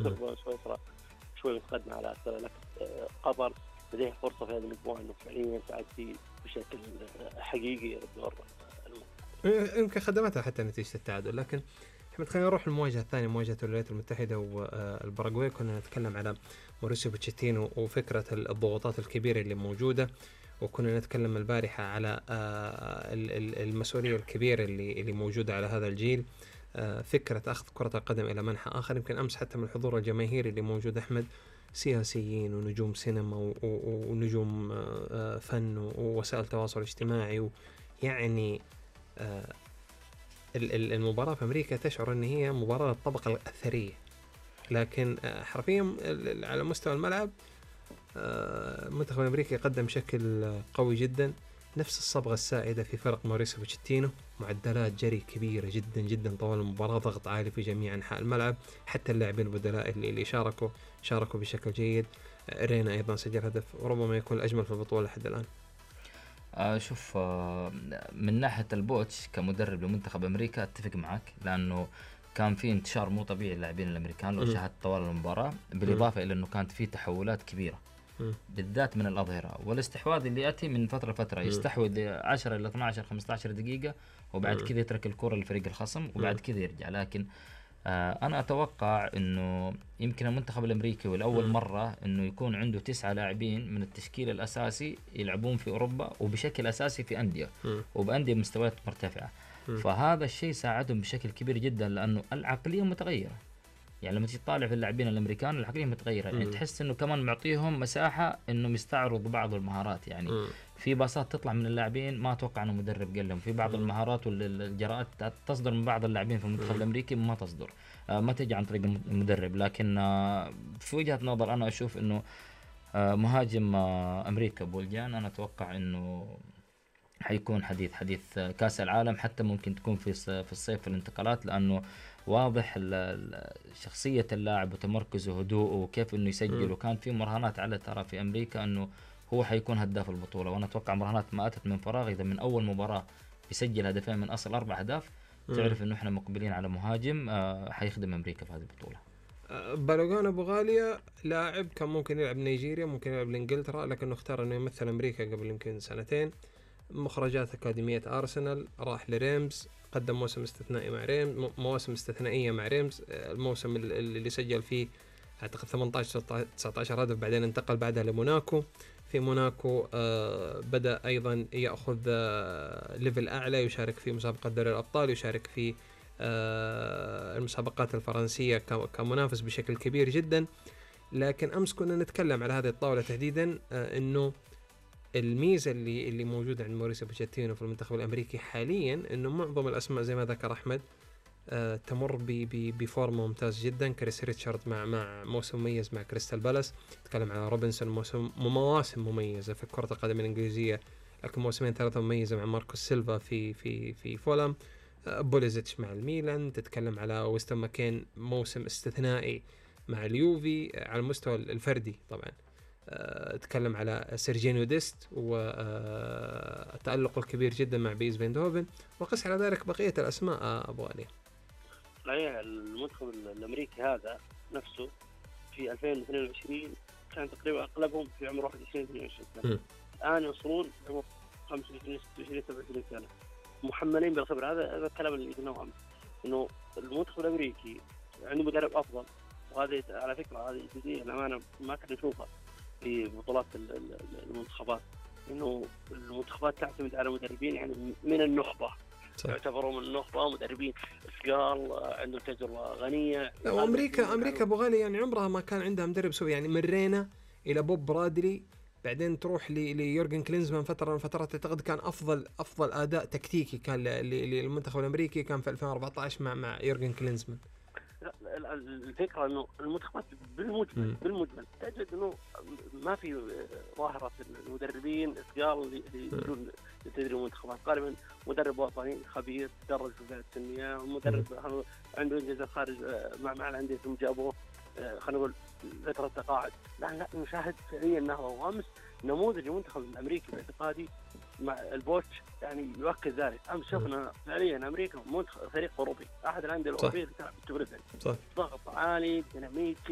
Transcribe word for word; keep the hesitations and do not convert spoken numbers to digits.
مصر سويسرا شوي متقدمة على أكثر، لكن قطر لديها فرصة في هذه المجموعة إنه فعليا تعدي بشكل حقيقي الدور. يمكن خدمتها حتى نتيجة التعادل. لكن احنا خلينا نروح للمواجهة الثانية، مواجهة الولايات المتحدة والباراغواي. كنا نتكلم على موريسيو بوتشيتينو وفكرة الضغوطات الكبيرة اللي موجودة، وكنا نتكلم البارحة على المسؤولية الكبيرة اللي اللي موجودة على هذا الجيل، فكرة أخذ كرة القدم إلى منحى آخر. يمكن أمس حتى من الحضور الجماهيري اللي موجود أحمد، سياسيين ونجوم سينما ونجوم فن ووسائل تواصل اجتماعي، يعني المباراة في أمريكا تشعر أن هي مباراة الطبقة الأثرية، لكن حرفيا على مستوى الملعب المنتخب الأمريكي قدم بشكل قوي جدا، نفس الصبغة السائدة في فرق موريسيو بوتشيتينو، معدلات جري كبيرة جدا جدا طوال المباراة، ضغط عالي في جميع أنحاء الملعب، حتى اللاعبين البدلاء اللي, اللي شاركوا شاركوا بشكل جيد. رينا أيضا سجل هدف وربما يكون الأجمل في البطولة لحد الآن. آه شوف، آه من ناحية البوتش كمدرب لمنتخب أمريكا أتفق معك، لأنه كان في انتشار مو طبيعي للاعبين الأمريكان لو شاهدت طوال المباراة، بالإضافة إلى أنه كانت في تحولات كبيرة بالذات من الأظهرة، والاستحواذ اللي يأتي من فترة فترة يستحوذ عشرة إلى اثنا عشر خمسة عشر دقيقة، وبعد كذا يترك الكرة للفريق الخصم، وبعد كذا يرجع. لكن آه أنا أتوقع أنه يمكن المنتخب الأمريكي والأول مرة أنه يكون عنده تسعة لاعبين من التشكيل الأساسي يلعبون في أوروبا وبشكل أساسي في أندية وبأندية مستويات مرتفعة. فهذا الشيء ساعدهم بشكل كبير جدا، لأنه العقلية متغيرة. يعني لما تطالع في اللاعبين الامريكان العقليه متغيره، يعني تحس انه كمان معطيهم مساحه انهم يستعرضوا بعض المهارات. يعني م. في باصات تطلع من اللاعبين ما اتوقع انه مدرب قال لهم، في بعض م. المهارات والجرأات تصدر من بعض اللاعبين في المنتخب الامريكي ما تصدر، آه ما تجي عن طريق المدرب. لكن آه في وجهه نظر انا اشوف انه آه مهاجم آه امريكا بولجان، انا اتوقع انه حيكون حديث حديث كاس العالم، حتى ممكن تكون في في الصيف في الانتقالات، لانه واضح شخصية اللاعب وتمركزه وهدوءه وكيف انه يسجل. وكان في مراهنات على ترى في امريكا انه هو حيكون هداف البطولة، وانا اتوقع مراهنات ما اتت من فراغ. اذا من اول مباراة يسجل هدفين من اصل اربع اهداف، تعرف انه احنا مقبلين على مهاجم حيخدم امريكا في هذه البطولة. بالوغان ابو غالية لاعب كان ممكن يلعب نيجيريا، ممكن يلعب لانجلترا، لكنه اختار انه يمثل امريكا قبل يمكن سنتين. مخرجات أكاديمية أرسنال، راح لريمز، قدم موسم استثنائي مع ريمز، مواسم استثنائية مع ريمز. الموسم اللي سجل فيه أعتقد ثمانية عشر تسعة عشر هدف، بعدين انتقل بعدها لموناكو. في موناكو آه بدأ أيضا يأخذ آه ليفل أعلى، يشارك في مسابقة دوري الأبطال، يشارك في آه المسابقات الفرنسية كمنافس بشكل كبير جدا. لكن أمس كنا نتكلم على هذه الطاولة تحديدا آه إنه الميزة اللي اللي موجودة عند موريسيو بوتشيتينو في المنتخب الأمريكي حاليا إنه معظم الأسماء زي ما ذكر أحمد آه تمر بفورمة ممتاز جدا. كريس ريتشارد مع مع موسم مميز مع كريستال بالاس، تكلم على روبنسون موسم مواسم مميزة في كرة القدم الإنجليزية، لكن موسمين ثلاثة مميزة مع ماركوس سيلفا في في في فولام. آه بوليزيتش مع الميلان، تتكلم على ويستون ماكين موسم استثنائي مع اليوفي على المستوى الفردي. طبعا أتكلم على سيرجينيو ديست والتألق الكبير جدا مع بيز فيندهوفن، وقس على ذلك بقية الأسماء أبو علي. صحيح، المنتخب الأمريكي هذا نفسه في ألفين واثنين وعشرين كان تقريبا أغلبهم في عمر واحد وعشرين اثنين وعشرين سنة، الآن يوصلون عمر خمسة وعشرين ستة وعشرين سبعة وعشرين سنة، محملين بالخبرة. هذا هذا الكلام اللي قلناه أمس، إنه المنتخب الأمريكي عنده مدرب أفضل. وهذه على فكرة هذه جديدة الأمانة ما كنا نشوفها في بطولات المنتخبات، إنه المنتخبات تعتمد على مدربين يعني من النخبة، يعتبروا من النخبة، مدربين ثقال عندهم تجربة غنية. وأمريكا أمريكا أبو غالي يعني عمرها ما كان عندها مدرب سوي، يعني من رينا إلى بوب برادلي، بعدين تروح ليورجن كلينزمان فترة من فترات، أعتقد كان أفضل أفضل أداء تكتيكي كان للمنتخب الأمريكي كان في ألفين وأربعة عشر مع مع يورجن كلينزمان. الفكرة إنه المنتخبات بالمجمل بالمجمل تجد إنه ما في ظاهرة المدربين الثقال اللي يجون يتدربون المنتخبات. غالبا مدرب وطني خبير درج في الفئات السنية، ومدرب عنده إنجازات خارج مع مع الأندية ثم جابوه خلينا نقول فترة تقاعد. لا لا نشاهد فعليا نهضة. وأمس نموذج المنتخب الأمريكي باعتقادي مع البوتش يعني يؤكد ذلك. أمس شفنا فعليا أمريكا منتخب فريق أوروبي، أحد الأندية الأوروبية اللي تلعب بالتبريد، ضغط عالي ديناميكي.